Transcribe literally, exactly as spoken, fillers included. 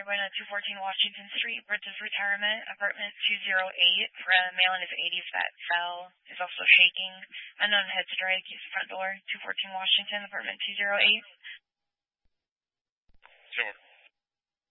going to two fourteen Washington Street, Bridges Retirement, apartment two oh eight, for a male in his eighties that fell, is also shaking. Unknown head strike, use the front door, two fourteen Washington, apartment two oh eight. Sure.